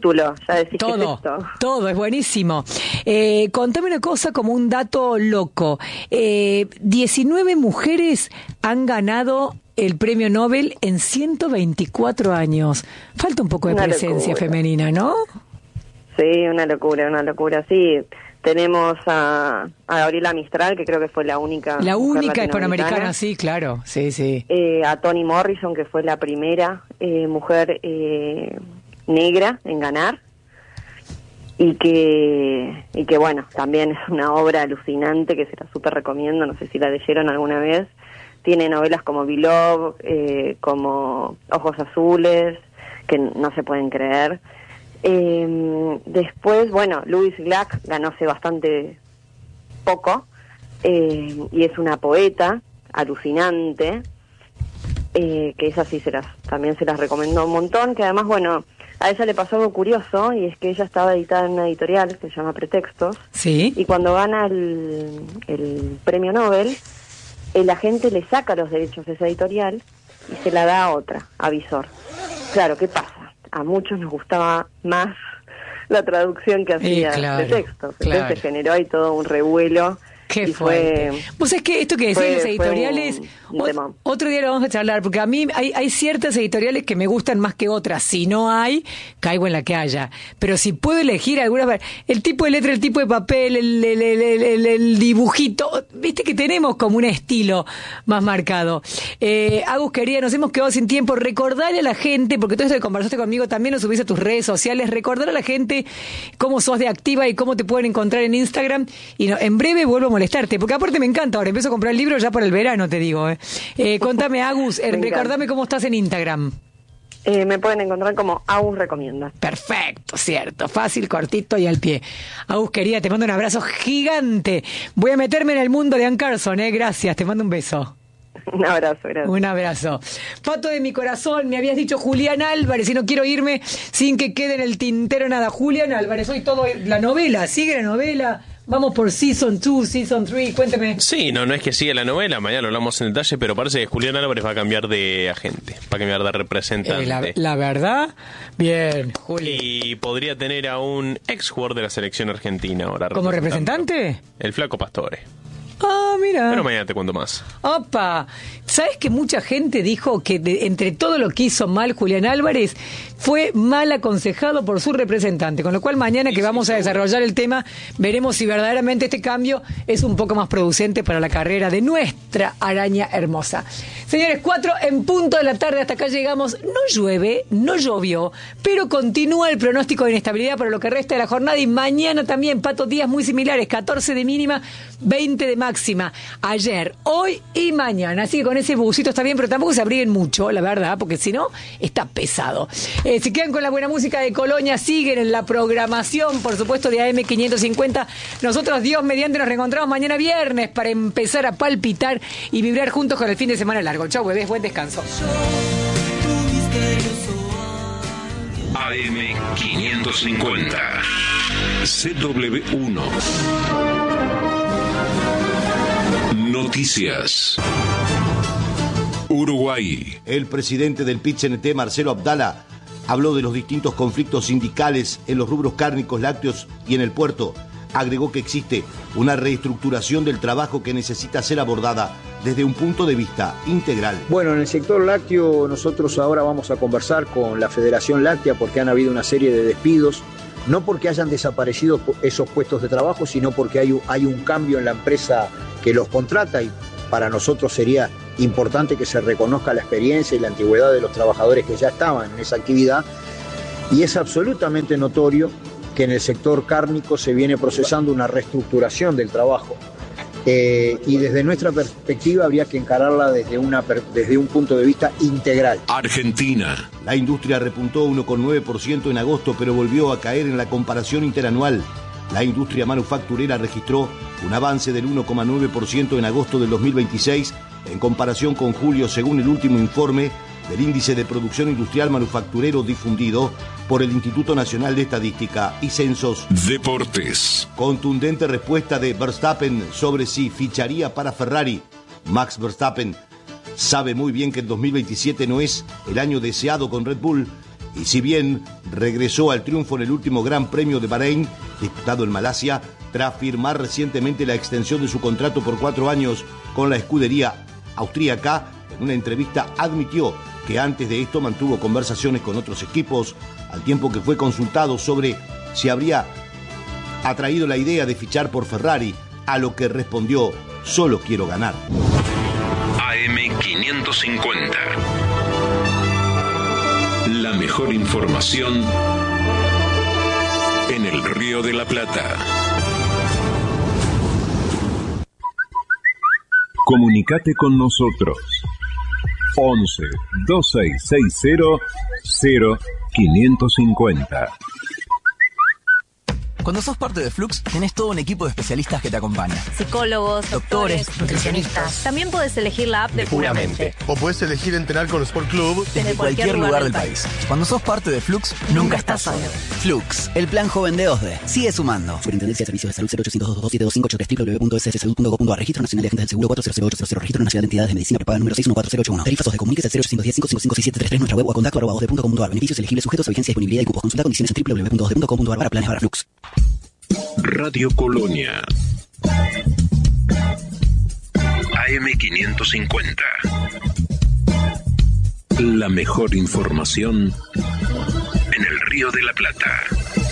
título, ya decís todo, qué es esto. Todo, es buenísimo. Contame una cosa como un dato loco. 19 mujeres han ganado el premio Nobel en 124 años. Falta un poco de presencia femenina, ¿no? Sí, una locura, sí. Tenemos a Gabriela Mistral, que creo que fue la única hispanoamericana, sí, claro, sí. A Toni Morrison, que fue la primera mujer negra en ganar. Y que bueno, también es una obra alucinante que se la súper recomiendo, no sé si la leyeron alguna vez. Tiene novelas como Beloved, como Ojos Azules, que no se pueden creer. Después, bueno, Louise Glück ganó hace bastante poco, y es una poeta alucinante, que esa sí también se las recomiendo un montón, que además, bueno, a ella le pasó algo curioso, y es que ella estaba editada en una editorial que se llama Pretextos, sí, y cuando gana el premio Nobel, el agente le saca los derechos de esa editorial y se la da a otra, a Visor. Claro, ¿qué pasa? A muchos nos gustaba más la traducción que hacía de textos. Entonces se generó ahí todo un revuelo. Qué fuerte. Vos sabés que esto que decís los editoriales, otro día lo vamos a charlar, porque a mí hay ciertas editoriales que me gustan más que otras. Si no hay, caigo en la que haya. Pero si puedo elegir alguna, el tipo de letra, el tipo de papel, el dibujito, viste que tenemos como un estilo más marcado. Agus, querida, nos hemos quedado sin tiempo. Recordarle a la gente, porque todo esto que conversaste conmigo también lo subís a tus redes sociales, recordar a la gente cómo sos de activa y cómo te pueden encontrar en Instagram. Y en breve vuelvo a molestarte, porque aparte me encanta. Ahora empiezo a comprar el libro ya para el verano, te digo. Contame, Agus, recordame cómo estás en Instagram. Me pueden encontrar como Agus Recomienda. Perfecto, cierto, fácil, cortito y al pie. Agus, querida, te mando un abrazo gigante. Voy a meterme en el mundo de Ann Carson, gracias, te mando un beso. Un abrazo, gracias. Un abrazo. Pato de mi corazón, me habías dicho Julián Álvarez, y no quiero irme sin que quede en el tintero nada. Julián Álvarez, hoy todo, la novela, sigue la novela. Vamos por Season 2, Season 3, cuénteme. Sí, no es que siga la novela, mañana lo hablamos en detalle, pero parece que Julián Álvarez va a cambiar de agente, va a cambiar de representante. La verdad, bien, Juli. Y podría tener a un ex jugador de la selección argentina ahora. ¿Como representante? El Flaco Pastore. Ah, mira. Pero mañana te cuento más. Opa, ¿sabes que mucha gente dijo que entre todo lo que hizo mal Julián Álvarez, fue mal aconsejado por su representante? Con lo cual mañana que vamos a desarrollar el tema, veremos si verdaderamente este cambio es un poco más producente para la carrera de nuestra araña hermosa. Señores, 4 en punto de la tarde, hasta acá llegamos. No llueve, no llovió, pero continúa el pronóstico de inestabilidad para lo que resta de la jornada, y mañana también, Pato, días muy similares, 14 de mínima, 20 de máxima. Ayer, hoy y mañana. Así que con ese busito está bien, pero tampoco se abriguen mucho, la verdad, porque si no, está pesado. Si quedan con la buena música de Colonia, siguen en la programación, por supuesto, de AM550. Nosotros, Dios mediante, nos reencontramos mañana viernes para empezar a palpitar y vibrar juntos con el fin de semana largo. Chau, bebés, buen descanso. AM550 CW1 Noticias. Uruguay. El presidente del PIT-CNT, Marcelo Abdala, habló de los distintos conflictos sindicales en los rubros cárnicos, lácteos y en el puerto. Agregó que existe una reestructuración del trabajo que necesita ser abordada desde un punto de vista integral. Bueno, en el sector lácteo nosotros ahora vamos a conversar con la Federación Láctea porque han habido una serie de despidos, no porque hayan desaparecido esos puestos de trabajo, sino porque hay un cambio en la empresa que los contrata, y para nosotros sería importante que se reconozca la experiencia y la antigüedad de los trabajadores que ya estaban en esa actividad, y es absolutamente notorio que en el sector cárnico se viene procesando una reestructuración del trabajo, y desde nuestra perspectiva habría que encararla desde un punto de vista integral. Argentina. La industria repuntó 1,9% en agosto, pero volvió a caer en la comparación interanual. La industria manufacturera registró un avance del 1,9% en agosto del 2026 en comparación con julio, según el último informe del Índice de Producción Industrial Manufacturero difundido por el Instituto Nacional de Estadística y Censos. Deportes. Contundente respuesta de Verstappen sobre si ficharía para Ferrari. Max Verstappen sabe muy bien que el 2027 no es el año deseado con Red Bull Y si bien regresó al triunfo en el último Gran Premio de Bahrein, disputado en Malasia, tras firmar recientemente la extensión de su contrato por 4 años con la escudería austríaca, en una entrevista admitió que antes de esto mantuvo conversaciones con otros equipos, al tiempo que fue consultado sobre si habría atraído la idea de fichar por Ferrari, a lo que respondió: solo quiero ganar. AM550. La mejor información en el Río de la Plata. Comunicate con nosotros. 11 2660 0550. Cuando sos parte de Flux, tenés todo un equipo de especialistas que te acompaña. Psicólogos, doctores, nutricionistas. También puedes elegir la app de Puramente. O puedes elegir entrenar con Sport Club desde cualquier lugar del país. Cuando sos parte de Flux, nunca estás solo. Flux, el plan joven de OSDE. Sigue sumando. Superintendencia de Servicios de Salud 0800-222-72583 www.ss.gov.ar. Registro Nacional de Agentes del Seguro 400800. Registro Nacional de Entidades de Medicina Prepaga número 614081. Tarifas de comuniques al 0810-555-6733. Nuestra web o a contacto@osde.com.ar. Beneficios elegibles sujetos a vigencia, disponibilidad y cupos. Consulta condiciones en www.osde.com.ar para planes para Flux. Radio Colonia. AM550. La mejor información en el Río de la Plata.